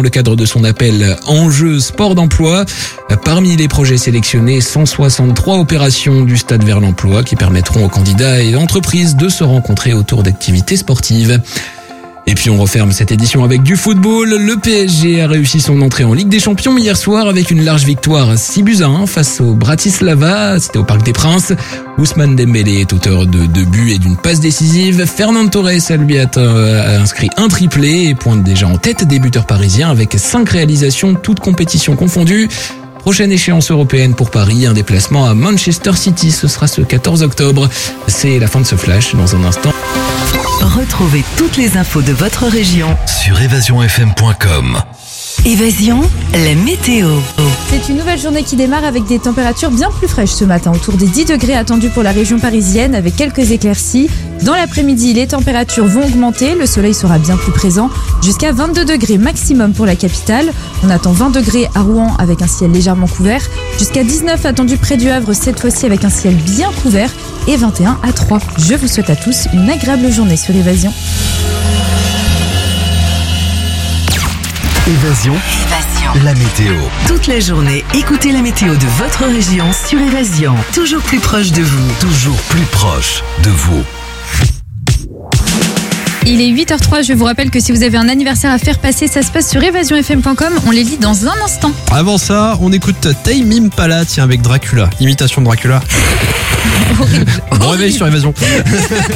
le cadre de son appel Enjeu Sport d'Emploi. Parmi les projets sélectionnés, 163 opérations du Stade vers l'emploi qui permettront aux candidats et entreprises de se rencontrer autour d'activités sportives. Et puis on referme cette édition avec du football. Le PSG a réussi son entrée en Ligue des Champions hier soir avec une large victoire 6-1 face au Bratislava. C'était au Parc des Princes. Ousmane Dembélé est auteur de 2 buts et d'une passe décisive. Fernand Torres lui a inscrit un triplé et pointe déjà en tête des buteurs parisiens avec 5 réalisations, toutes compétitions confondues. Prochaine échéance européenne pour Paris, un déplacement à Manchester City. Ce sera ce 14 octobre. C'est la fin de ce flash dans un instant. Retrouvez toutes les infos de votre région sur évasionfm.com. Évasion, la météo. C'est une nouvelle journée qui démarre avec des températures bien plus fraîches ce matin, autour des 10 degrés attendus pour la région parisienne avec quelques éclaircies. Dans l'après-midi, les températures vont augmenter, le soleil sera bien plus présent, jusqu'à 22 degrés maximum pour la capitale. On attend 20 degrés à Rouen avec un ciel légèrement couvert, jusqu'à 19 attendus près du Havre cette fois-ci avec un ciel bien couvert et 21 à 3. Je vous souhaite à tous une agréable journée sur Évasion. Évasion, la météo. Toute la journée, écoutez la météo de votre région sur Évasion. Toujours plus proche de vous. Toujours plus proche de vous. Il est 8h03, je vous rappelle que si vous avez un anniversaire à faire passer, ça se passe sur évasionfm.com, on les lit dans un instant. Avant ça, on écoute Tame Impala, tiens, avec Dracula, imitation de Dracula. Horrible. Bon réveil sur Évasion.